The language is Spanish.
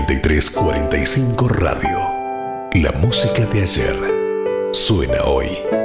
2345 Radio. La música de ayer suena hoy.